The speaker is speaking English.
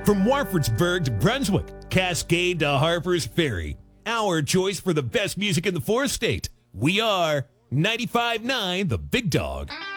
From Warfordsburg to Brunswick, Cascade to Harper's Ferry, our choice for the best music in the fourth state. We are 95.9 The Big Dog.